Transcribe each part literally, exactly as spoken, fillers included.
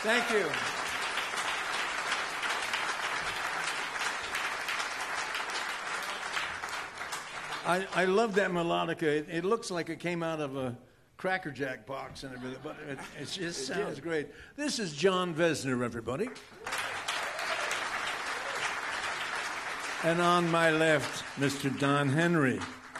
Thank you. I, I love that melodica. It, it looks like it came out of a Cracker Jack box and everything, but it, it just sounds great. This is John Vesner, everybody. And on my left, Mister Don Henry.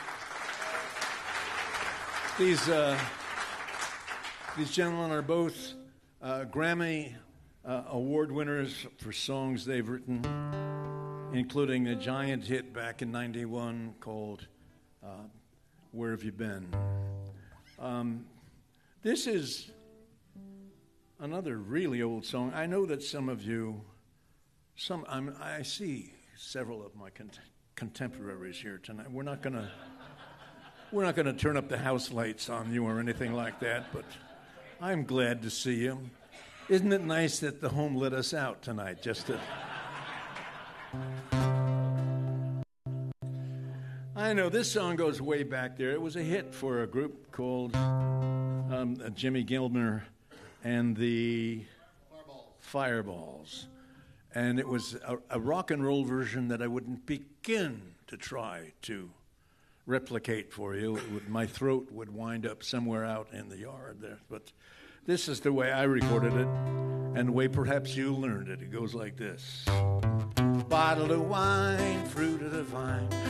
These uh, these gentlemen are both uh, Grammy uh, Award winners for songs they've written, including a giant hit back in ninety-one called uh, Where Have You Been? Um, this is another really old song. I know that some of you, some I'm, I see several of my cont- contemporaries here tonight. We're not gonna, we're not gonna turn up the house lights on you or anything like that. But I'm glad to see you. Isn't it nice that the home let us out tonight? Just to. I know this song goes way back there. It was a hit for a group called um, Jimmy Gilmer and the Fireballs. Fireballs. And it was a, a rock and roll version that I wouldn't begin to try to replicate for you. It would, my throat would wind up somewhere out in the yard there. But this is the way I recorded it, and the way perhaps you learned it. It goes like this. Bottle of wine, fruit of the vine.